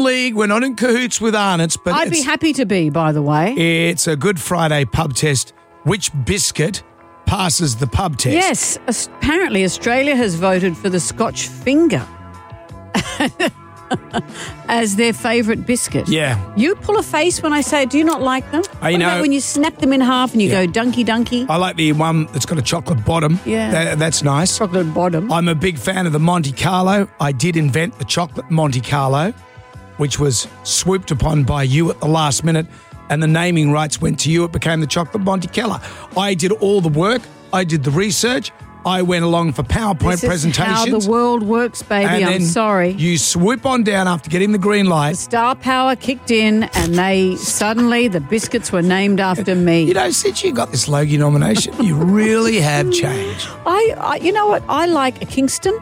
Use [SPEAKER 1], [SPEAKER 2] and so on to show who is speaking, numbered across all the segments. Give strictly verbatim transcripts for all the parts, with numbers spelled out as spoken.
[SPEAKER 1] league. We're not in cahoots with Arnott's, but
[SPEAKER 2] I'd be
[SPEAKER 1] it's,
[SPEAKER 2] happy to be, by the way.
[SPEAKER 1] it's a Good Friday pub test. Which biscuit passes the pub test?
[SPEAKER 2] Yes, as- apparently Australia has voted for the Scotch Finger as their favourite biscuit.
[SPEAKER 1] Yeah.
[SPEAKER 2] You pull a face when I say, do you not like them?
[SPEAKER 1] I
[SPEAKER 2] What
[SPEAKER 1] know.
[SPEAKER 2] about when you snap them in half and you
[SPEAKER 1] Yeah.
[SPEAKER 2] go dunky dunky?
[SPEAKER 1] I like the one that's got a chocolate bottom.
[SPEAKER 2] Yeah.
[SPEAKER 1] That- that's nice.
[SPEAKER 2] Chocolate bottom.
[SPEAKER 1] I'm a big fan of the Monte Carlo. I did invent the chocolate Monte Carlo, which was swooped upon by you at the last minute, and the naming rights went to you. It became the chocolate Monte Carlo. I did all the work. I did the research. I went along for PowerPoint
[SPEAKER 2] This is
[SPEAKER 1] presentations.
[SPEAKER 2] how the world works, baby.
[SPEAKER 1] and
[SPEAKER 2] I'm
[SPEAKER 1] then
[SPEAKER 2] sorry.
[SPEAKER 1] You swoop on down after getting the green light.
[SPEAKER 2] Star power kicked in, and they suddenly the biscuits were named after me.
[SPEAKER 1] You know, since you got this Logie nomination, you really have changed.
[SPEAKER 2] I, I, you know what? I like a Kingston.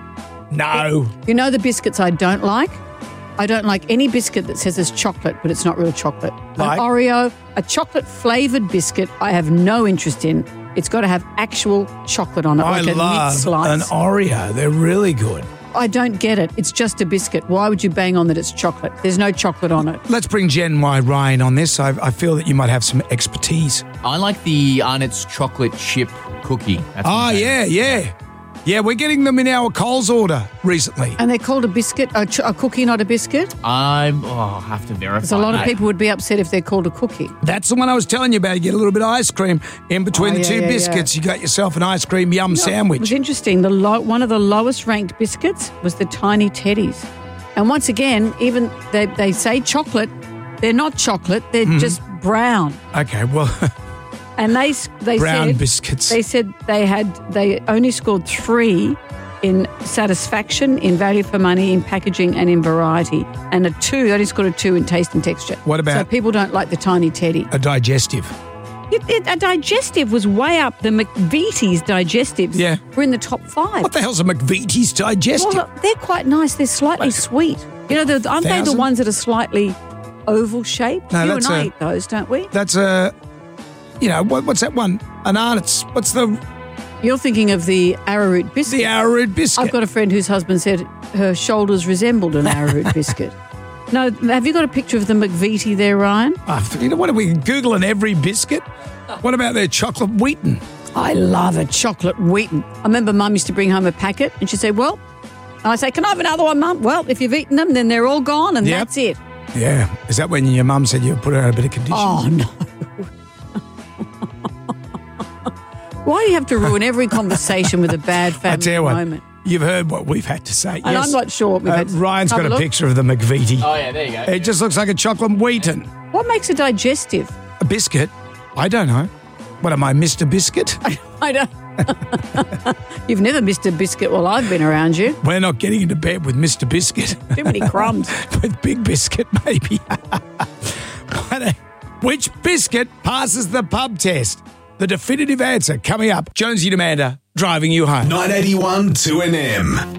[SPEAKER 1] No.
[SPEAKER 2] You know the biscuits I don't like? I don't like any biscuit that says it's chocolate, but it's not real chocolate.
[SPEAKER 1] Like?
[SPEAKER 2] An Oreo, a chocolate flavoured biscuit, I have no interest in. It's got to have actual chocolate on it,
[SPEAKER 1] I
[SPEAKER 2] like a mint
[SPEAKER 1] love
[SPEAKER 2] slice.
[SPEAKER 1] an Oreo. They're really good.
[SPEAKER 2] I don't get it. It's just a biscuit. Why would you bang on that it's chocolate? There's no chocolate on it.
[SPEAKER 1] Let's bring Jen Y. Ryan on this. I, I feel that you might have some expertise.
[SPEAKER 3] I like the Arnott's chocolate chip cookie. That's
[SPEAKER 1] Oh,
[SPEAKER 3] my
[SPEAKER 1] yeah, yeah. Yeah, we're getting them in our Coles order recently.
[SPEAKER 2] And they're called a biscuit, a, ch- a cookie, not a biscuit.
[SPEAKER 3] I'm. Oh, I'll have to verify.
[SPEAKER 2] Because a lot of
[SPEAKER 3] that.
[SPEAKER 2] people would be upset if they're called a cookie.
[SPEAKER 1] That's the one I was telling you about. You get a little bit of ice cream in between
[SPEAKER 2] Oh,
[SPEAKER 1] the
[SPEAKER 2] yeah,
[SPEAKER 1] two
[SPEAKER 2] yeah,
[SPEAKER 1] biscuits.
[SPEAKER 2] yeah.
[SPEAKER 1] You got yourself an ice cream yum
[SPEAKER 2] It was
[SPEAKER 1] sandwich.
[SPEAKER 2] interesting. The low, one of the lowest ranked biscuits was the Tiny Teddies. And once again, even they, they say chocolate, they're not chocolate, they're
[SPEAKER 1] Mm-hmm.
[SPEAKER 2] just brown.
[SPEAKER 1] Okay, well,
[SPEAKER 2] And they they
[SPEAKER 1] brown
[SPEAKER 2] said
[SPEAKER 1] biscuits.
[SPEAKER 2] they said they had they only scored three in satisfaction, in value for money, in packaging, and in variety, and a two. They only scored a two in taste and texture.
[SPEAKER 1] What about-
[SPEAKER 2] So people don't like the Tiny Teddy.
[SPEAKER 1] a digestive.
[SPEAKER 2] It, it, a digestive was way up. The McVitie's digestives
[SPEAKER 1] Yeah.
[SPEAKER 2] were in the top five.
[SPEAKER 1] What the hell's a McVitie's digestive?
[SPEAKER 2] Well, they're quite nice. They're slightly sweet. You know, the, aren't they the
[SPEAKER 1] Thousand?
[SPEAKER 2] ones that are slightly oval shaped?
[SPEAKER 1] No,
[SPEAKER 2] you
[SPEAKER 1] that's
[SPEAKER 2] and I
[SPEAKER 1] a-
[SPEAKER 2] eat those, don't we?
[SPEAKER 1] That's a, you know, what, what's that one? An Arnott's. What's the
[SPEAKER 2] You're thinking of the arrowroot biscuit.
[SPEAKER 1] the arrowroot biscuit?
[SPEAKER 2] I've got a friend whose husband said her shoulders resembled an arrowroot biscuit. No, have you got a picture of the McVitie there, Ryan?
[SPEAKER 1] Oh, you know what? Are we Googling every biscuit? What about their chocolate Wheaton?
[SPEAKER 2] I love a chocolate Wheaton. I remember Mum used to bring home a packet and she'd say, well, and I say, can I have another one, Mum? Well, if you've eaten them, then they're all gone and
[SPEAKER 1] Yep.
[SPEAKER 2] that's it.
[SPEAKER 1] Yeah. Is that when your mum said you put her in a bit of condition?
[SPEAKER 2] Oh, no. Why do you have to ruin every conversation with a bad
[SPEAKER 1] I
[SPEAKER 2] family
[SPEAKER 1] tell you what,
[SPEAKER 2] moment?
[SPEAKER 1] you've heard what we've had to say.
[SPEAKER 2] And
[SPEAKER 1] yes.
[SPEAKER 2] I'm not sure what we've
[SPEAKER 1] Uh,
[SPEAKER 2] had to
[SPEAKER 1] Ryan's
[SPEAKER 2] have
[SPEAKER 1] got a,
[SPEAKER 2] look.
[SPEAKER 1] picture of the McVitie.
[SPEAKER 3] Oh yeah, there you go.
[SPEAKER 1] It just looks like a chocolate Wheaton.
[SPEAKER 2] What makes a digestive?
[SPEAKER 1] A biscuit? I don't know. What am I, Mister Biscuit?
[SPEAKER 2] I don't. You've never missed a biscuit while I've been around you.
[SPEAKER 1] We're not getting into bed with Mister Biscuit.
[SPEAKER 2] Too many crumbs.
[SPEAKER 1] With Big Biscuit, maybe. What a- Which biscuit passes the pub test? The definitive answer coming up. Jonesy and Amanda driving you home.
[SPEAKER 4] nine eighty-one two N M.